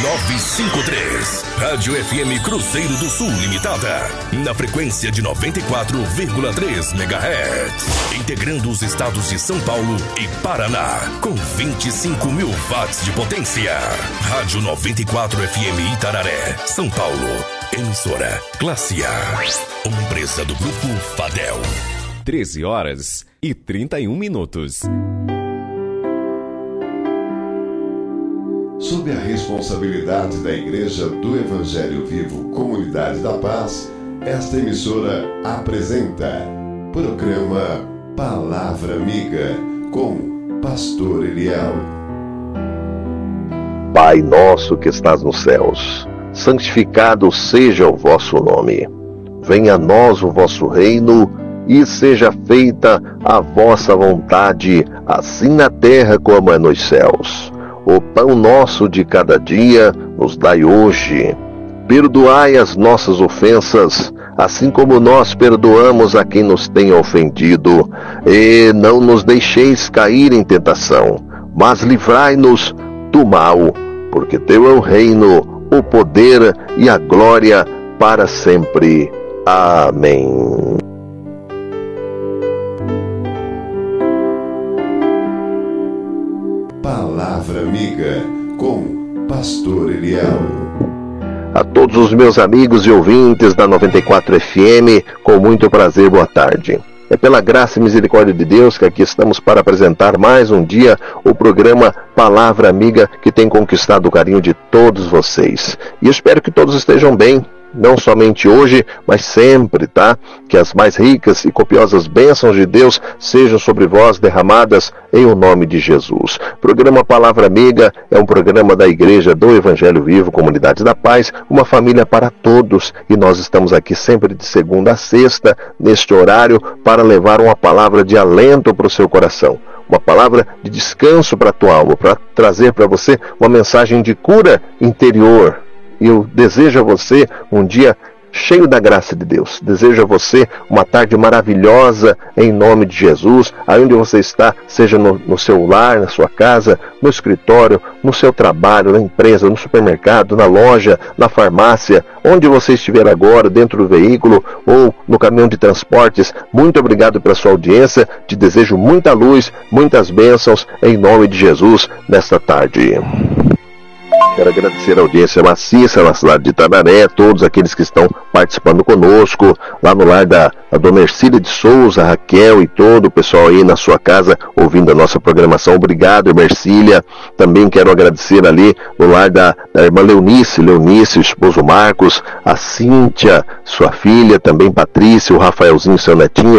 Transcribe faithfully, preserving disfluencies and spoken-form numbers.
novecentos e cinquenta e três. Rádio F M Cruzeiro do Sul Limitada. Na frequência de noventa e quatro vírgula três megahertz. Integrando os estados de São Paulo e Paraná. Com vinte e cinco mil watts de potência. Rádio noventa e quatro F M Itararé, São Paulo. Emissora Classe A. Uma empresa do Grupo Fadel. treze horas e trinta e um minutos. Sob a responsabilidade da Igreja do Evangelho Vivo Comunidade da Paz, esta emissora apresenta programa Palavra Amiga com Pastor Eliel. Pai nosso que estás nos céus, santificado seja o vosso nome. Venha a nós o vosso reino e seja feita a vossa vontade, assim na terra como é nos céus. O pão nosso de cada dia nos dai hoje. Perdoai as nossas ofensas, assim como nós perdoamos a quem nos tem ofendido. E não nos deixeis cair em tentação, mas livrai-nos do mal, porque teu é o reino, o poder e a glória para sempre. Amém. Palavra Amiga com Pastor Eliel. A todos os meus amigos e ouvintes da noventa e quatro F M, com muito prazer, boa tarde. É pela graça e misericórdia de Deus que aqui estamos para apresentar mais um dia o programa Palavra Amiga, que tem conquistado o carinho de todos vocês. E eu espero que todos estejam bem. Não somente hoje, mas sempre, tá? Que as mais ricas e copiosas bênçãos de Deus sejam sobre vós derramadas em o nome de Jesus. Programa Palavra Amiga é um programa da Igreja do Evangelho Vivo, Comunidade da Paz, uma família para todos. E nós estamos aqui sempre de segunda a sexta, neste horário, para levar uma palavra de alento para o seu coração. Uma palavra de descanso para a tua alma, para trazer para você uma mensagem de cura interior. E eu desejo a você um dia cheio da graça de Deus. Desejo a você uma tarde maravilhosa em nome de Jesus. Aonde você está, seja no, no seu lar, na sua casa, no escritório, no seu trabalho, na empresa, no supermercado, na loja, na farmácia, onde você estiver agora, dentro do veículo ou no caminhão de transportes. Muito obrigado pela sua audiência. Te desejo muita luz, muitas bênçãos em nome de Jesus nesta tarde. Quero agradecer a audiência maciça na cidade de Itararé, todos aqueles que estão participando conosco, lá no lar da, da Dona Ercília de Souza, a Raquel e todo o pessoal aí na sua casa ouvindo a nossa programação. Obrigado, irmã Ercília. Também quero agradecer ali no lar da, da irmã Leonice, Leonice, o esposo Marcos, a Cíntia, sua filha, também Patrícia, o Rafaelzinho, seu netinho,